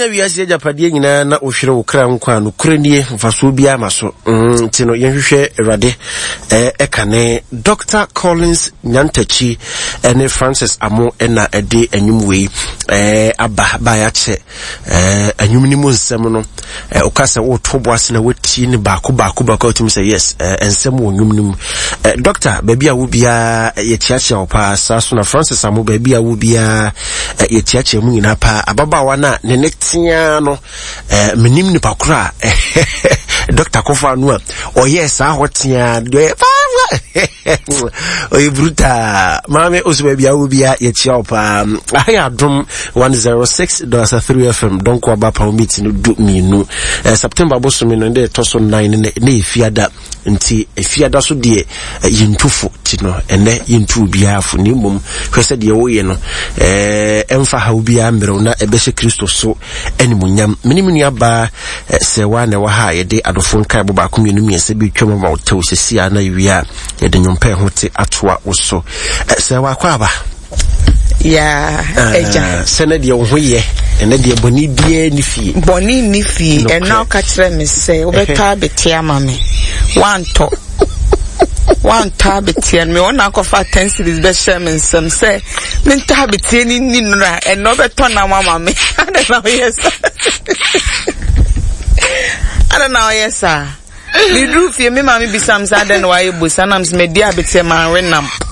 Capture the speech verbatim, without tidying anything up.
nya wiase agapade nyina na ohwere wo kra nkwa no kuranie mfaso bia maso mm tino yenhwehwe Awurade eh ekane Doctor Collins Nyantachi ene Francis Amo ena ede anwumwe eh aba ba ya che eh anwumni mu nsem no eh okasa wo tobo ase na wati ni baako baako baako timi say yes eh ensem wo anwumni mu eh doctor baby a wo bia ye tiache opa saso na Francis Amo baby a wo bia ye tiache mu nyina pa ababa wana ne netia no eh menim ni pakura Doctor Kofa no o yes a hotia de oye bruta mame osuba bia wo bia ye tia opa ahia drum one oh six point three F M donc wa ba pa meet no do mi no September bosomi no de toso nine ne efiada nti efiada so de yintufu ti no ene yintu bia afu ni mum hwese de wo ye no eh emfa ha bia mbrɛ na ebehye Kristo so animunyam menimuni aba se wa na wa ha ye de adofo nkai bo ba ko mienu miense bi twom ma wotew sesia na yia ye de nyompa ho te atoa wo so se wa kwa aba ya eja sene de wo ye ene de boni bia ni fie boni ni fie eno ka kire me se obeka betia ma me wanto one tabetian me ona kofa ten series be share me some say me tabetian ni ni nura e no be to na mama me I don't know yes I don't know yes sir me do fie me mama bi sam say den why busa nam me dia betian man renam